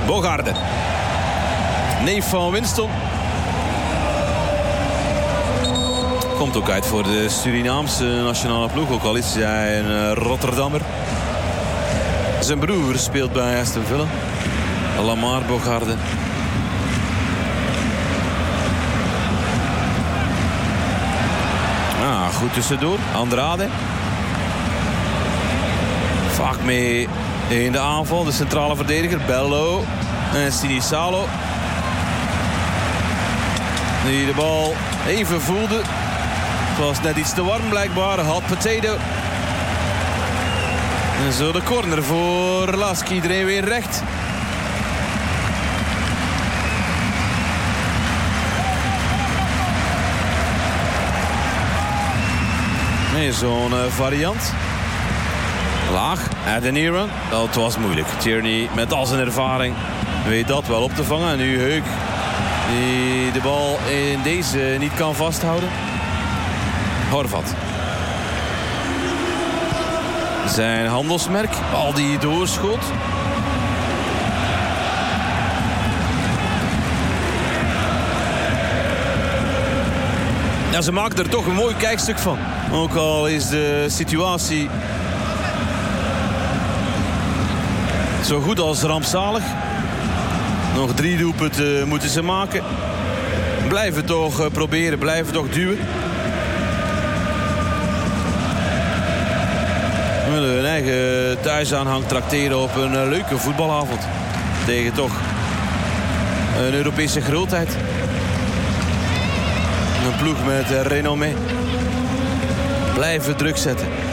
Bogarde. Neef van Winston. Komt ook uit voor de Surinaamse nationale ploeg. Ook al is hij een Rotterdammer. Zijn broer speelt bij Aston Villa. Lamar Bogarde. Goed tussendoor. Andrade. Vaak mee in de aanval. De centrale verdediger. Bello. En Sinisalo. Die de bal even voelde. Het was net iets te warm blijkbaar. Hot potato. En zo de corner voor Lask. Iedereen weer recht. Nee, zo'n variant. Laag. Adeniran. Dat was moeilijk. Tierney met al zijn ervaring weet dat wel op te vangen. En nu Heuk die de bal in deze niet kan vasthouden. Horvat. Zijn handelsmerk. Bal die doorschoot. Ja, ze maken er toch een mooi kijkstuk van. Ook al is de situatie zo goed als rampzalig. Nog 3 doelpunten moeten ze maken. Blijven toch proberen, blijven toch duwen. Hun eigen thuisaanhang trakteren op een leuke voetbalavond. Tegen toch een Europese grootheid. Een ploeg met renommee. Blijven druk zetten.